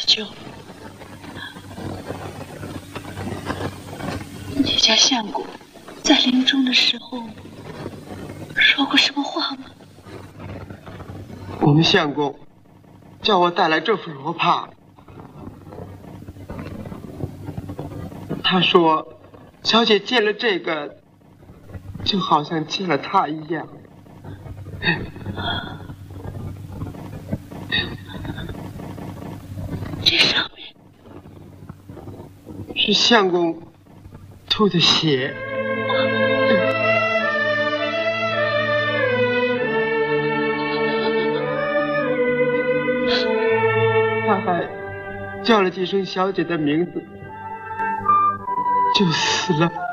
舅，你家相公在临终的时候说过什么话吗？ 我们相公叫我带来这副罗帕，他说小姐见了这个就好像见了他一样。 这上面是相公吐的血。他还叫了几声小姐的名字，就死了。